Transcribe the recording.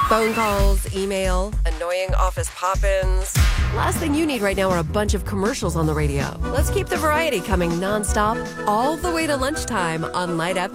Phone calls, email, annoying office pop-ins. Last thing you need right now are a bunch of commercials on the radio. Let's keep the variety coming nonstop all the way to lunchtime on Light FM.